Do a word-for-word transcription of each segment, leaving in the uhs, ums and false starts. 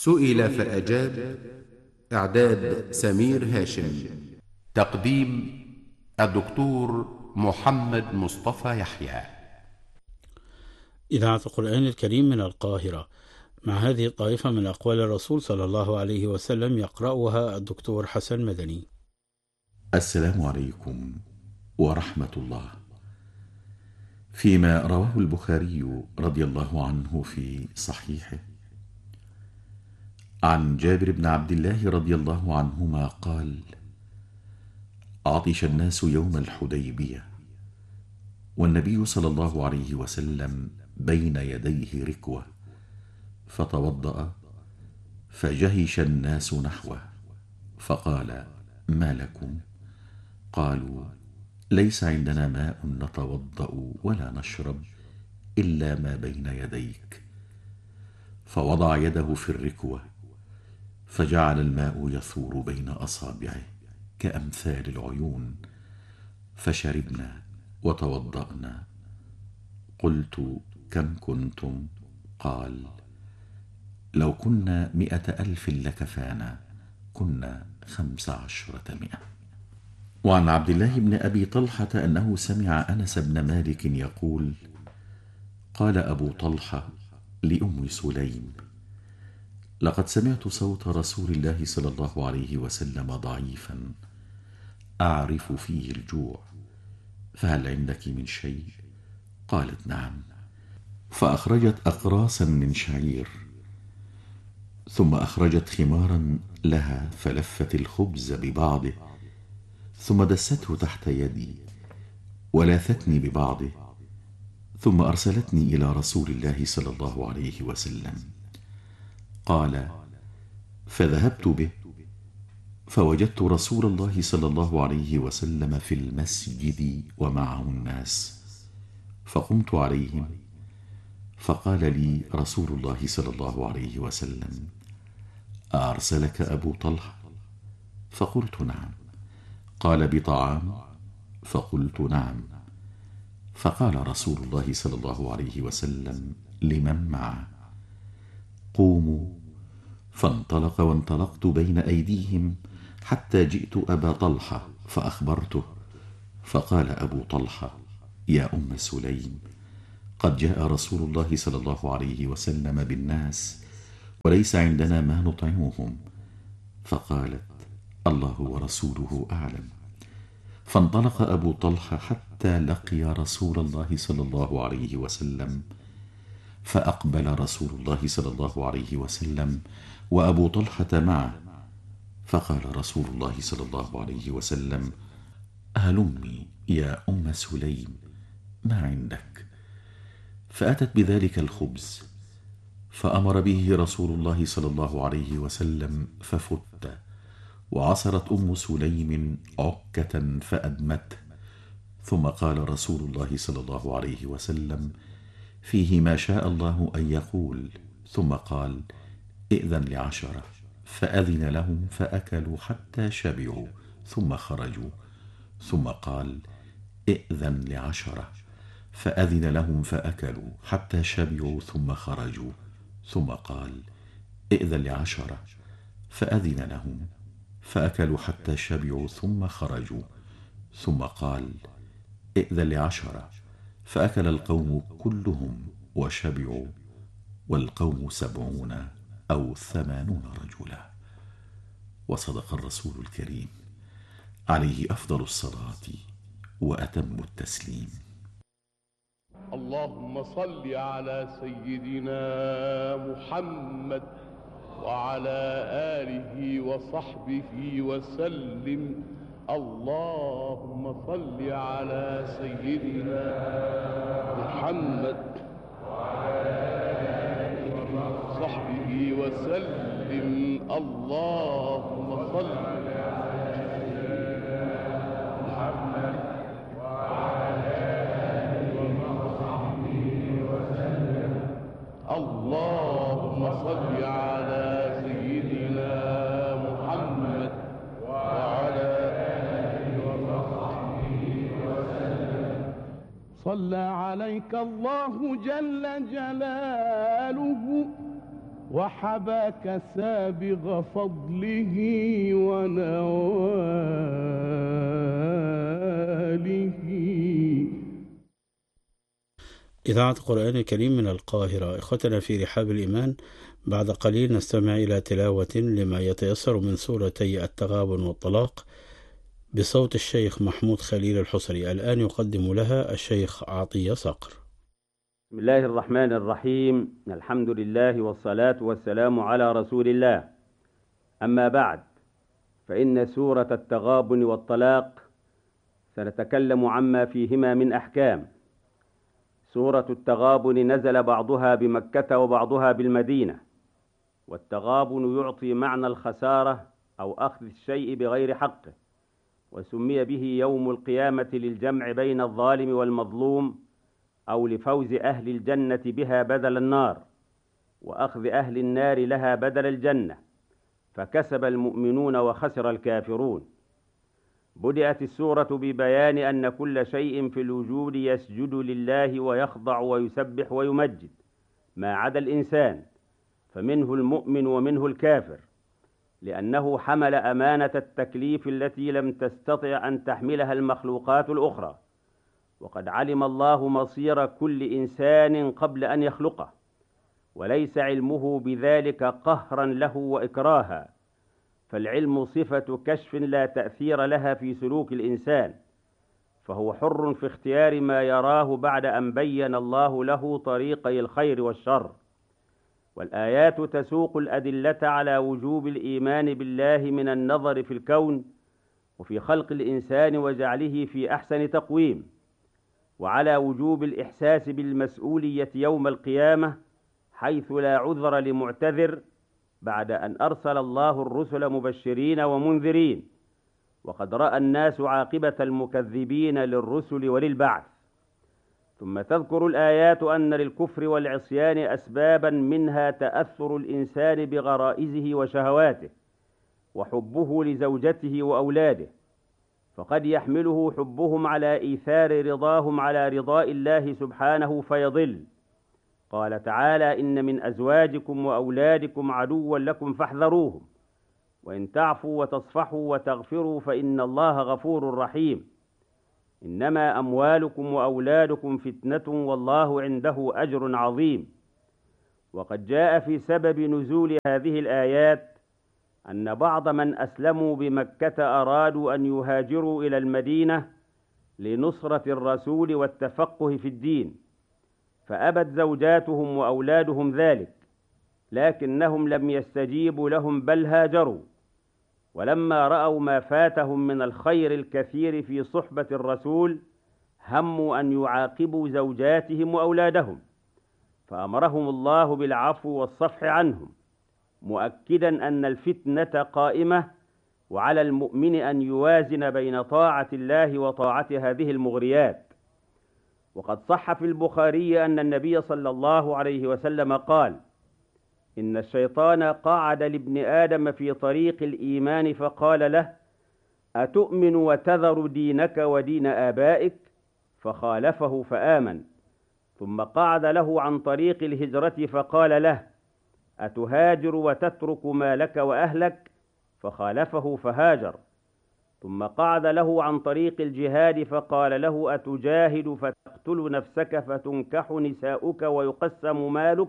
سئل فأجاب. إعداد سمير هاشم. تقديم الدكتور محمد مصطفى يحيى. إذاعة القرآن الكريم من القاهرة، مع هذه الطائفة من أقوال الرسول صلى الله عليه وسلم يقرأها الدكتور حسن مدني. السلام عليكم ورحمة الله. فيما رواه البخاري رضي الله عنه في صحيحه عن جابر بن عبد الله رضي الله عنهما قال: عطش الناس يوم الحديبية والنبي صلى الله عليه وسلم بين يديه ركوة، فتوضأ فجهش الناس نحوه، فقال: ما لكم؟ قالوا: ليس عندنا ماء نتوضأ ولا نشرب إلا ما بين يديك. فوضع يده في الركوة فجعل الماء يثور بين أصابعه كأمثال العيون، فشربنا وتوضأنا. قلت: كم كنتم؟ قال: لو كنا مئة ألف لكفانا، كنا خمس عشرة مئة. وعن عبد الله بن أبي طلحة أنه سمع أنس بن مالك يقول: قال أبو طلحة لأم سليم: لقد سمعت صوت رسول الله صلى الله عليه وسلم ضعيفا أعرف فيه الجوع، فهل عندك من شيء؟ قالت: نعم. فأخرجت أقراصا من شعير، ثم أخرجت خمارا لها فلفت الخبز ببعضه، ثم دسته تحت يدي ولاثتني ببعضه، ثم أرسلتني إلى رسول الله صلى الله عليه وسلم. قال: فذهبت به فوجدت رسول الله صلى الله عليه وسلم في المسجد ومعه الناس، فقمت عليهم، فقال لي رسول الله صلى الله عليه وسلم: أرسلك أبو طلحة؟ فقلت: نعم. قال: بطعام؟ فقلت: نعم. فقال رسول الله صلى الله عليه وسلم لمن معه: قوموا. فانطلق وانطلقت بين أيديهم حتى جئت أبا طلحة فأخبرته، فقال أبو طلحة: يا أم سليم، قد جاء رسول الله صلى الله عليه وسلم بالناس وليس عندنا ما نطعمهم. فقالت: الله ورسوله أعلم. فانطلق أبو طلحة حتى لقي رسول الله صلى الله عليه وسلم، فأقبل رسول الله صلى الله عليه وسلم وأبو طلحة معه، فقال رسول الله صلى الله عليه وسلم: هلمي يا أم سليم، ما عندك؟ فأتت بذلك الخبز، فأمر به رسول الله صلى الله عليه وسلم ففت، وعصرت أم سليم عكة فأدمته، ثم قال رسول الله صلى الله عليه وسلم فيه ما شاء الله أن يقول، ثم قال: ائذن لعشرة، فأذن لهم فأكلوا حتى شبعوا ثم خرجوا، ثم قال: ائذن لعشرة، فأذن لهم فأكلوا حتى شبعوا ثم خرجوا، ثم قال: ائذن لعشرة، فأذن لهم فأكلوا حتى شبعوا ثم خرجوا، ثم قال: ائذن لعشرة، فأكل القوم كلهم وشبعوا، والقوم سبعون أو ثمانون رجلا. وصدق الرسول الكريم عليه أفضل الصلاة وأتم التسليم. اللهم صل على سيدنا محمد وعلى آله وصحبه وسلم. اللهم صل على سيدنا محمد وعلى آله وصحبه وسلم. اللهم صل على سيدنا محمد وعلى آله وصحبه وسلم. اللهم صل على سيدنا محمد وعلى آله وصحبه وسلم. صلى عليك الله جل جلاله وحباك سابغ فضله ونواله. إذاعة القرآن الكريم من القاهرة. إخوتنا في رحاب الإيمان، بعد قليل نستمع إلى تلاوة لما يتيسر من سورتي التغابن والطلاق بصوت الشيخ محمود خليل الحصري. الآن يقدم لها الشيخ عطية صقر. بسم الله الرحمن الرحيم. الحمد لله والصلاة والسلام على رسول الله. أما بعد، فإن سورة التغابن والطلاق سنتكلم عما فيهما من أحكام. سورة التغابن نزل بعضها بمكة وبعضها بالمدينة، والتغابن يعطي معنى الخسارة أو أخذ الشيء بغير حقه، وسمي به يوم القيامة للجمع بين الظالم والمظلوم، أو لفوز أهل الجنة بها بدل النار، وأخذ أهل النار لها بدل الجنة، فكسب المؤمنون وخسر الكافرون. بدأت السورة ببيان أن كل شيء في الوجود يسجد لله ويخضع ويسبح ويمجد ما عدا الإنسان، فمنه المؤمن ومنه الكافر، لأنه حمل أمانة التكليف التي لم تستطع أن تحملها المخلوقات الأخرى، وقد علم الله مصير كل إنسان قبل أن يخلقه، وليس علمه بذلك قهرا له وإكراها، فالعلم صفة كشف لا تأثير لها في سلوك الإنسان، فهو حر في اختيار ما يراه بعد أن بين الله له طريقي الخير والشر. والآيات تسوق الأدلة على وجوب الإيمان بالله من النظر في الكون وفي خلق الإنسان وجعله في أحسن تقويم، وعلى وجوب الإحساس بالمسؤولية يوم القيامة حيث لا عذر لمعتذر بعد أن أرسل الله الرسل مبشرين ومنذرين، وقد رأى الناس عاقبة المكذبين للرسل وللبعث. ثم تذكر الآيات أن للكفر والعصيان أسبابا، منها تأثر الإنسان بغرائزه وشهواته وحبه لزوجته وأولاده، فقد يحمله حبهم على إيثار رضاهم على رضاء الله سبحانه فيضل. قال تعالى: إن من أزواجكم وأولادكم عدوا لكم فاحذروهم، وإن تعفوا وتصفحوا وتغفروا فإن الله غفور رحيم. إنما أموالكم وأولادكم فتنة والله عنده أجر عظيم. وقد جاء في سبب نزول هذه الآيات أن بعض من أسلموا بمكة أرادوا أن يهاجروا إلى المدينة لنصرة الرسول والتفقه في الدين، فأبت زوجاتهم وأولادهم ذلك، لكنهم لم يستجيبوا لهم بل هاجروا. ولما رأوا ما فاتهم من الخير الكثير في صحبة الرسول هموا أن يعاقبوا زوجاتهم وأولادهم، فأمرهم الله بالعفو والصفح عنهم، مؤكدا أن الفتنة قائمة، وعلى المؤمن أن يوازن بين طاعة الله وطاعة هذه المغريات. وقد صح في البخاري أن النبي صلى الله عليه وسلم قال: إن الشيطان قعد لابن آدم في طريق الإيمان فقال له: أتؤمن وتذر دينك ودين آبائك؟ فخالفه فآمن. ثم قعد له عن طريق الهجرة فقال له: أتهاجر وتترك مالك وأهلك؟ فخالفه فهاجر. ثم قعد له عن طريق الجهاد فقال له: أتجاهد فتقتل نفسك فتنكح نساؤك ويقسم مالك؟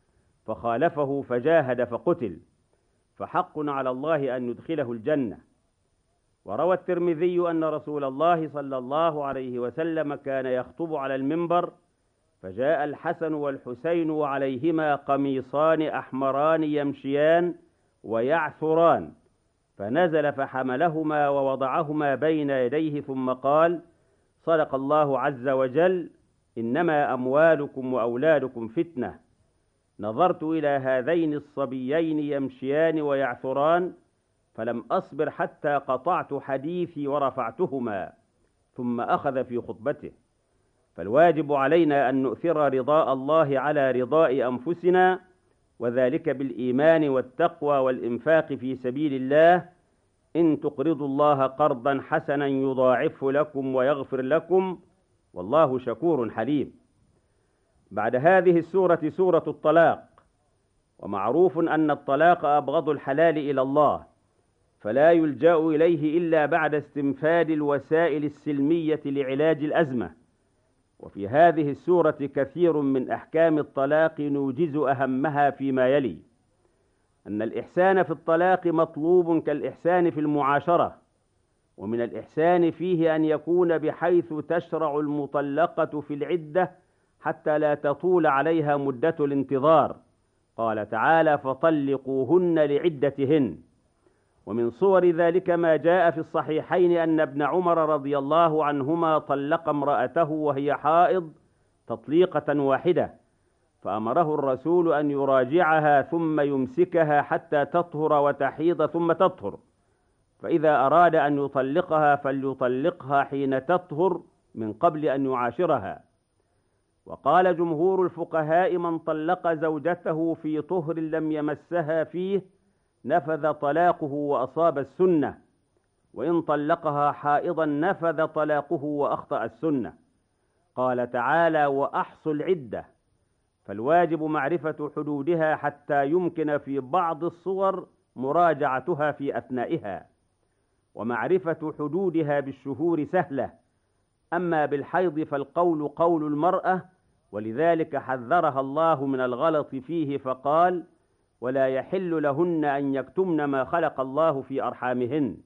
فخالفه فجاهد فقتل، فحق على الله أن يدخله الجنة. وروى الترمذي أن رسول الله صلى الله عليه وسلم كان يخطب على المنبر، فجاء الحسن والحسين وعليهما قميصان أحمران يمشيان ويعثران، فنزل فحملهما ووضعهما بين يديه ثم قال: صدق الله عز وجل، إنما أموالكم وأولادكم فتنة. نظرت إلى هذين الصبيين يمشيان ويعثران فلم أصبر حتى قطعت حديثي ورفعتهما. ثم أخذ في خطبته. فالواجب علينا أن نؤثر رضاء الله على رضاء أنفسنا، وذلك بالإيمان والتقوى والإنفاق في سبيل الله. إن تقرضوا الله قرضا حسنا يضاعفه لكم ويغفر لكم، والله شكور حليم. بعد هذه السورة سورة الطلاق، ومعروف أن الطلاق أبغض الحلال إلى الله، فلا يلجأ إليه إلا بعد استنفاد الوسائل السلمية لعلاج الأزمة. وفي هذه السورة كثير من أحكام الطلاق نوجز أهمها فيما يلي: أن الإحسان في الطلاق مطلوب كالإحسان في المعاشرة، ومن الإحسان فيه أن يكون بحيث تشرع المطلقة في العدة حتى لا تطول عليها مدة الانتظار. قال تعالى: فطلقوهن لعدتهن. ومن صور ذلك ما جاء في الصحيحين أن ابن عمر رضي الله عنهما طلق امرأته وهي حائض تطليقة واحدة، فأمره الرسول أن يراجعها ثم يمسكها حتى تطهر وتحيض ثم تطهر، فإذا أراد أن يطلقها فليطلقها حين تطهر من قبل أن يعاشرها. وقال جمهور الفقهاء: من طلق زوجته في طهر لم يمسها فيه نفذ طلاقه وأصاب السنة، وإن طلقها حائضا نفذ طلاقه وأخطأ السنة. قال تعالى: وأحصوا العدة، فالواجب معرفة حدودها حتى يمكن في بعض الصور مراجعتها في أثنائها، ومعرفة حدودها بالشهور سهلة، أما بالحيض فالقول قول المرأة، ولذلك حذرها الله من الغلط فيه فقال: ولا يحل لهن أن يكتمن ما خلق الله في أرحامهن.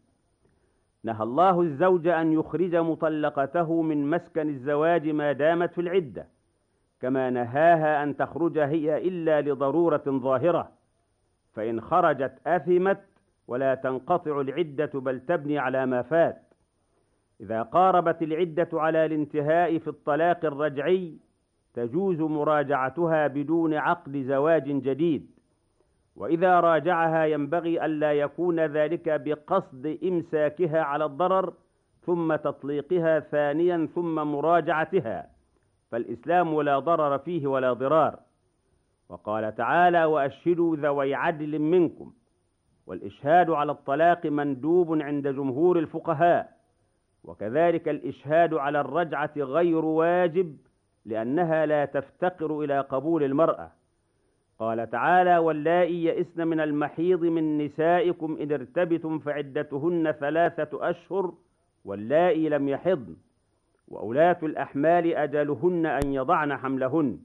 نهى الله الزوج أن يخرج مطلقته من مسكن الزواج ما دامت في العدة، كما نهاها أن تخرج هي إلا لضرورة ظاهرة، فإن خرجت أثمت ولا تنقطع العدة بل تبني على ما فات. إذا قاربت العدة على الانتهاء في الطلاق الرجعي تجوز مراجعتها بدون عقد زواج جديد، وإذا راجعها ينبغي ألا يكون ذلك بقصد إمساكها على الضرر ثم تطليقها ثانيا ثم مراجعتها، فالإسلام لا ضرر فيه ولا ضرار. وقال تعالى: وأشهدوا ذوي عدل منكم. والإشهاد على الطلاق مندوب عند جمهور الفقهاء، وكذلك الإشهاد على الرجعة غير واجب لأنها لا تفتقر إلى قبول المرأة. قال تعالى: واللائي يئسن من المحيض من نسائكم إن ارتبتم فعدتهن ثلاثة أشهر واللائي لم يحضن، وأولاة الأحمال أجلهن أن يضعن حملهن.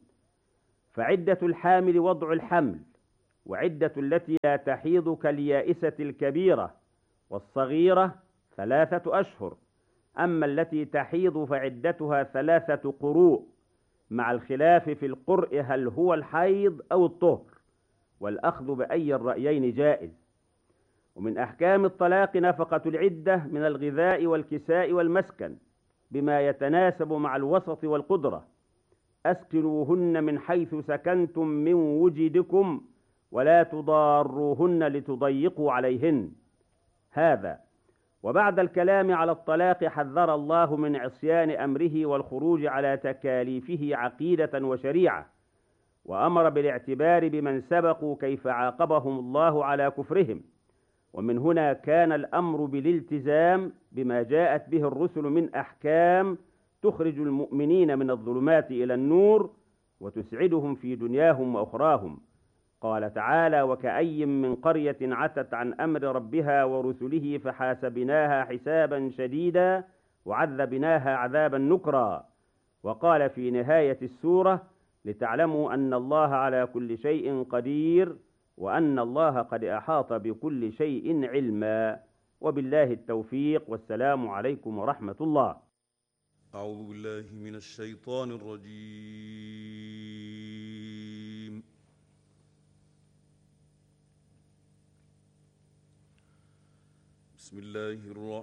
فعدة الحامل وضع الحمل، وعدة التي لا تحيض كاليائسة الكبيرة والصغيرة ثلاثة أشهر، أما التي تحيض فعدتها ثلاثة قروء، مع الخلاف في القرء هل هو الحيض أو الطهر، والأخذ بأي الرأيين جائز. ومن أحكام الطلاق نفقة العدة من الغذاء والكساء والمسكن بما يتناسب مع الوسط والقدرة. أسكنوهن من حيث سكنتم من وجدكم ولا تضاروهن لتضيقوا عليهن. هذا وبعد الكلام على الطلاق حذر الله من عصيان أمره والخروج على تكاليفه عقيدة وشريعة، وأمر بالاعتبار بمن سبقوا كيف عاقبهم الله على كفرهم. ومن هنا كان الأمر بالالتزام بما جاءت به الرسل من أحكام تخرج المؤمنين من الظلمات إلى النور وتسعدهم في دنياهم وأخراهم. قال تعالى: وكأي من قرية عتت عن أمر ربها ورسله فحاسبناها حسابا شديدا وعذبناها عذابا نكرا. وقال في نهاية السورة: لتعلموا أن الله على كل شيء قدير وأن الله قد أحاط بكل شيء علما. وبالله التوفيق، والسلام عليكم ورحمة الله. أعوذ بالله من الشيطان الرجيم. بسم الله الرحمن